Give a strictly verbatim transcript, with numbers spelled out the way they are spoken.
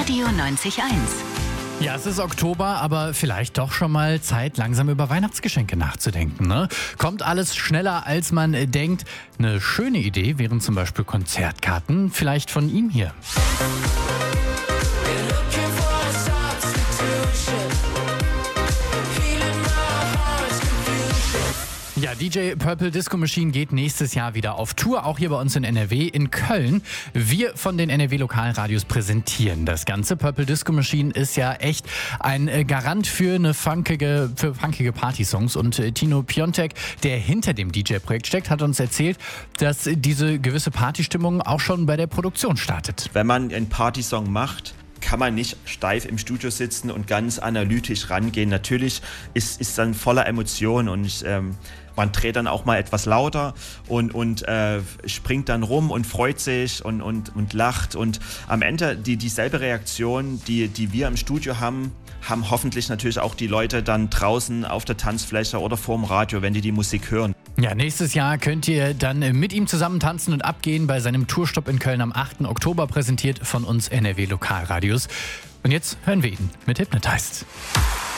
Radio neunzig Komma eins. Ja, es ist Oktober, aber vielleicht doch schon mal Zeit, langsam über Weihnachtsgeschenke nachzudenken. Ne? Kommt alles schneller, als man äh, denkt. Eine schöne Idee wären zum Beispiel Konzertkarten, vielleicht von ihm hier. Ja, D J Purple Disco Machine geht nächstes Jahr wieder auf Tour, auch hier bei uns in N R W, in Köln. Wir von den N R W Lokalradios präsentieren das Ganze. Purple Disco Machine ist ja echt ein Garant für eine funkige, für funkige Partysongs. Und Tino Piontek, der hinter dem D J-Projekt steckt, hat uns erzählt, dass diese gewisse Partystimmung auch schon bei der Produktion startet. Wenn man einen Partysong macht, kann man nicht steif im Studio sitzen und ganz analytisch rangehen. Natürlich ist es dann voller Emotionen und ähm, man dreht dann auch mal etwas lauter und, und äh, springt dann rum und freut sich und, und, und lacht. Und am Ende die, dieselbe Reaktion, die, die wir im Studio haben, haben hoffentlich natürlich auch die Leute dann draußen auf der Tanzfläche oder vorm Radio, wenn die die Musik hören. Ja, nächstes Jahr könnt ihr dann mit ihm zusammen tanzen und abgehen bei seinem Tourstopp in Köln am achten Oktober, präsentiert von uns N R W Lokalradios. Und jetzt hören wir ihn mit Hypnotized.